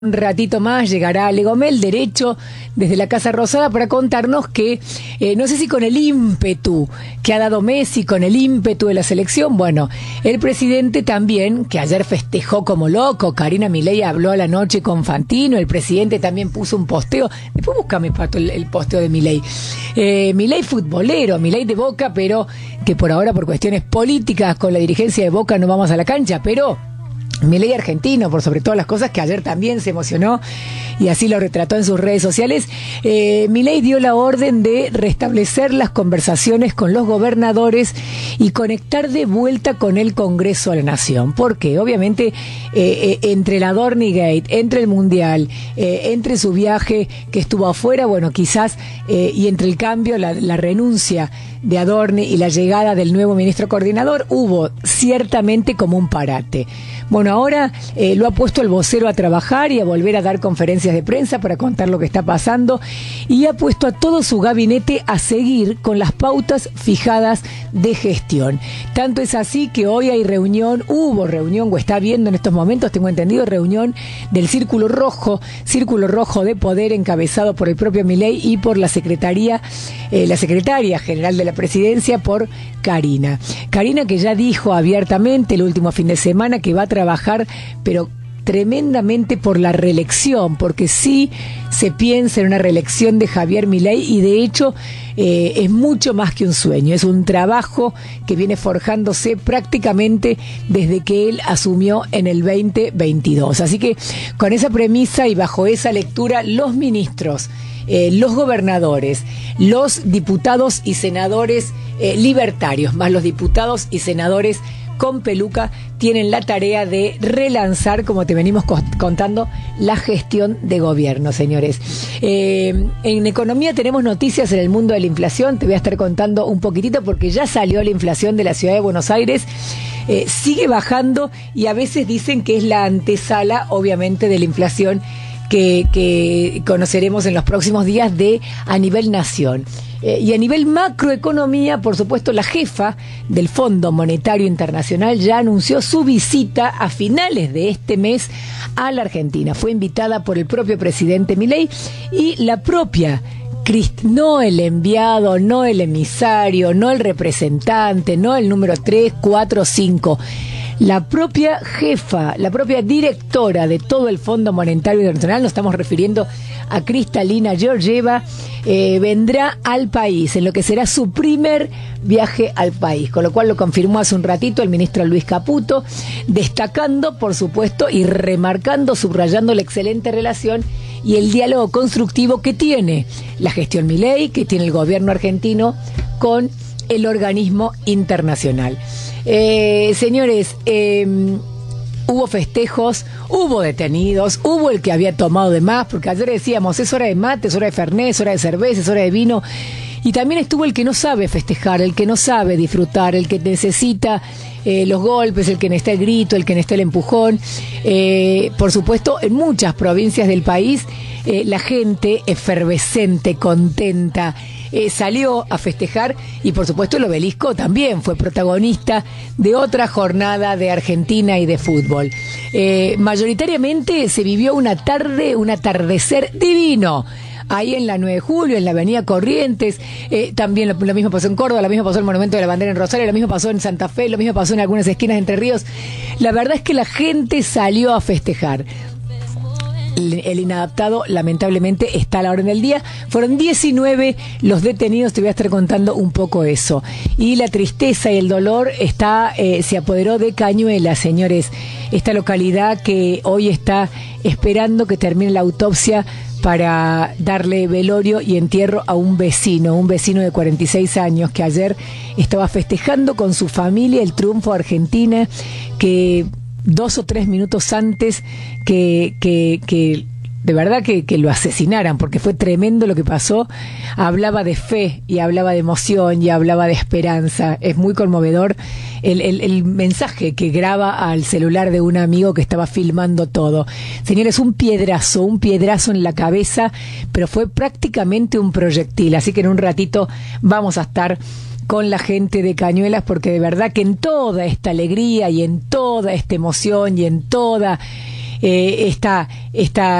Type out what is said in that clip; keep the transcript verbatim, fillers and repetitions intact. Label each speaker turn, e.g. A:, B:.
A: Un ratito más llegará Legomel, derecho, desde la Casa Rosada para contarnos que, eh, no sé si con el ímpetu que ha dado Messi, con el ímpetu de la selección, bueno, el presidente también, que ayer festejó como loco, Karina Milei habló a la noche con Fantino, el presidente también puso un posteo, después búscame, Pato, el, el posteo de Milei. Eh, Milei futbolero, Milei de Boca, pero que por ahora por cuestiones políticas con la dirigencia de Boca no vamos a la cancha, pero Milei argentino, por sobre todas las cosas, que ayer también se emocionó y así lo retrató en sus redes sociales. eh, Milei dio la orden de restablecer las conversaciones con los gobernadores y conectar de vuelta con el Congreso de la Nación. Porque obviamente eh, eh, entre el Adorni Gate, entre el Mundial, eh, entre su viaje que estuvo afuera, bueno, quizás, eh, y entre el cambio, la, la renuncia de Adorni y la llegada del nuevo ministro coordinador, hubo ciertamente como un parate. Bueno, ahora eh, lo ha puesto el vocero a trabajar y a volver a dar conferencias de prensa para contar lo que está pasando, y ha puesto a todo su gabinete a seguir con las pautas fijadas de gestión. Tanto es así que hoy hay reunión, hubo reunión, o está habiendo en estos momentos, tengo entendido, reunión del Círculo Rojo, Círculo Rojo de Poder, encabezado por el propio Milei y por la Secretaría, eh, la Secretaria General de la Presidencia, por Karina. Karina, que ya dijo abiertamente el último fin de semana que va a trabajar, pero tremendamente, por la reelección, porque sí se piensa en una reelección de Javier Milei, y de hecho eh, es mucho más que un sueño, es un trabajo que viene forjándose prácticamente desde que él asumió en el veinte veintidós. Así que con esa premisa y bajo esa lectura, los ministros, eh, los gobernadores, los diputados y senadores eh, libertarios, más los diputados y senadores con peluca, tienen la tarea de relanzar, como te venimos contando, la gestión de gobierno, señores. Eh, en economía tenemos noticias en el mundo de la inflación, te voy a estar contando un poquitito porque ya salió la inflación de la ciudad de Buenos Aires, eh, sigue bajando y a veces dicen que es la antesala, obviamente, de la inflación que, que conoceremos en los próximos días de a nivel nación. Eh, y a nivel macroeconomía, por supuesto, la jefa del Fondo Monetario Internacional ya anunció su visita a finales de este mes a la Argentina. Fue invitada por el propio presidente Milei y la propia Crist, no el enviado, no el emisario, no el representante, no el número tres, cuatro, cinco. La propia jefa, la propia directora de todo el Fondo Monetario Internacional, nos estamos refiriendo a Kristalina Georgieva, eh, vendrá al país, en lo que será su primer viaje al país, con lo cual lo confirmó hace un ratito el ministro Luis Caputo, destacando, por supuesto, y remarcando, subrayando la excelente relación y el diálogo constructivo que tiene la gestión Milei, que tiene el gobierno argentino con el organismo internacional. Eh, señores, eh, hubo festejos, hubo detenidos, hubo el que había tomado de más, porque ayer decíamos, es hora de mate, es hora de fernet, es hora de cerveza, es hora de vino, y también estuvo el que no sabe festejar, el que no sabe disfrutar, el que necesita eh, los golpes, el que necesita el grito, el que necesita el empujón. Eh, por supuesto, en muchas provincias del país, eh, la gente efervescente, contenta, Eh, salió a festejar, y por supuesto el Obelisco también fue protagonista de otra jornada de Argentina y de fútbol. Eh, mayoritariamente se vivió una tarde, un atardecer divino ahí en la nueve de julio, en la avenida Corrientes, eh, también lo, lo mismo pasó en Córdoba, lo mismo pasó en el Monumento de la Bandera en Rosario, lo mismo pasó en Santa Fe, lo mismo pasó en algunas esquinas de Entre Ríos. La verdad es que la gente salió a festejar. El inadaptado, lamentablemente, está a la orden del día. Fueron diecinueve los detenidos, te voy a estar contando un poco eso. Y la tristeza y el dolor está eh, se apoderó de Cañuelas, señores. Esta localidad que hoy está esperando que termine la autopsia para darle velorio y entierro a un vecino, un vecino de cuarenta y seis años que ayer estaba festejando con su familia el triunfo de Argentina, que dos o tres minutos antes que, que, que de verdad que, que lo asesinaran, porque fue tremendo lo que pasó, hablaba de fe y hablaba de emoción y hablaba de esperanza. Es muy conmovedor el, el, el mensaje que graba al celular de un amigo que estaba filmando todo. Señores, un piedrazo, un piedrazo en la cabeza, pero fue prácticamente un proyectil, así que en un ratito vamos a estar con la gente de Cañuelas, porque de verdad que en toda esta alegría y en toda esta emoción y en toda eh, esta, esta